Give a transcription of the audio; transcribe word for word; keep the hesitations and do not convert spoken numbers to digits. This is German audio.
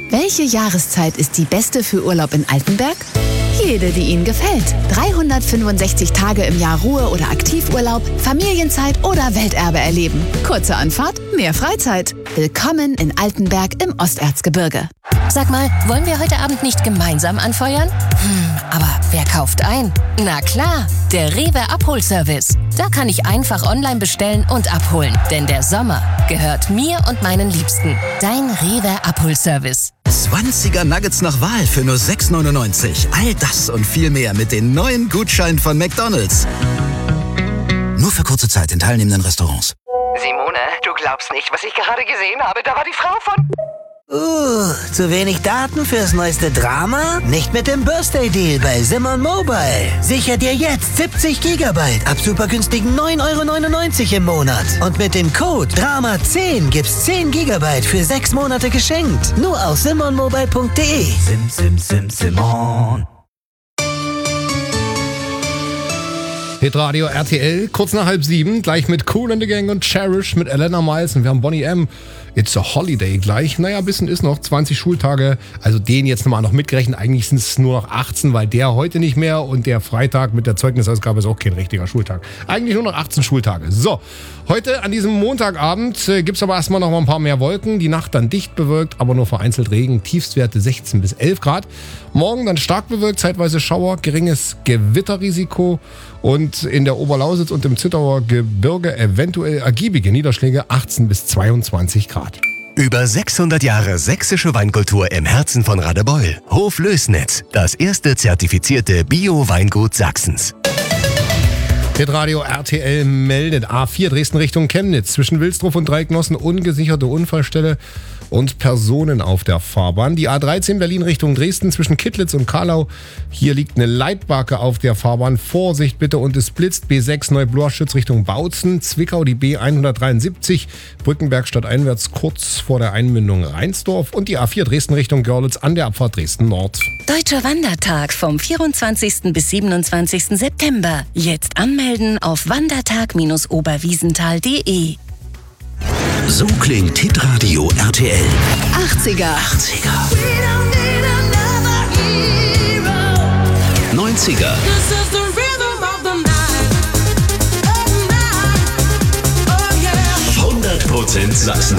Welche Jahreszeit ist die beste für Urlaub in Altenberg? Jede, die Ihnen gefällt. dreihundertfünfundsechzig Tage im Jahr Ruhe- oder Aktivurlaub, Familienzeit oder Welterbe erleben. Kurze Anfahrt, mehr Freizeit. Willkommen in Altenberg im Osterzgebirge. Sag mal, wollen wir heute Abend nicht gemeinsam anfeuern? Hm, aber wer kauft ein? Na klar, der Rewe Abholservice. Da kann ich einfach online bestellen und abholen. Denn der Sommer gehört mir und meinen Liebsten. Dein Rewe Abholservice. zwanziger Nuggets nach Wahl für nur sechs neunundneunzig. All das und viel mehr mit den neuen Gutscheinen von McDonald's. Nur für kurze Zeit in teilnehmenden Restaurants. Simone, du glaubst nicht, was ich gerade gesehen habe. Da war die Frau von... Uh, zu wenig Daten fürs neueste Drama? Nicht mit dem Birthday-Deal bei Simon Mobile. Sicher dir jetzt siebzig Gigabyte ab super günstigen neun Euro neunundneunzig im Monat. Und mit dem Code Drama zehn gibt's zehn Gigabyte für sechs Monate geschenkt. Nur auf simon mobile punkt de. Sim, sim, sim, Simon. Hitradio R T L, kurz nach halb sieben, gleich mit Kool and the Gang und Cherish mit Elena Miles und wir haben Bonnie M. It's a Holiday gleich. Naja, ein bisschen ist noch, zwanzig Schultage, also den jetzt nochmal noch mitgerechnet. Eigentlich sind es nur noch achtzehn, weil der heute nicht mehr und der Freitag mit der Zeugnisausgabe ist auch kein richtiger Schultag. Eigentlich nur noch achtzehn Schultage. So, heute an diesem Montagabend äh, gibt es aber erstmal noch mal ein paar mehr Wolken. Die Nacht dann dicht bewölkt, aber nur vereinzelt Regen. Tiefstwerte sechzehn bis elf Grad. Morgen dann stark bewölkt, zeitweise Schauer, geringes Gewitterrisiko und in der Oberlausitz und im Zittauer Gebirge eventuell ergiebige Niederschläge achtzehn bis zweiundzwanzig Grad. Über sechshundert Jahre sächsische Weinkultur im Herzen von Radebeul. Hof Lößnitz, das erste zertifizierte Bio-Weingut Sachsens. Hitradio R T L meldet A vier Dresden Richtung Chemnitz. Zwischen Wilsdruff und Dreignossen ungesicherte Unfallstelle und Personen auf der Fahrbahn. Die A dreizehn Berlin Richtung Dresden zwischen Kittlitz und Karlau. Hier liegt eine Leitbarke auf der Fahrbahn. Vorsicht bitte und es blitzt. B sechs Neublorschütz Richtung Bautzen. Zwickau die B hundertdreiundsiebzig. Brückenberg stadteinwärts kurz vor der Einmündung Rheinsdorf. Und die A vier Dresden Richtung Görlitz an der Abfahrt Dresden Nord. Deutscher Wandertag vom vierundzwanzigsten bis siebenundzwanzigsten September. Jetzt anmelden auf wandertag Bindestrich oberwiesenthal punkt de. So klingt Hitradio R T L. achtziger. achtziger. neunziger. hundert Prozent Sachsen.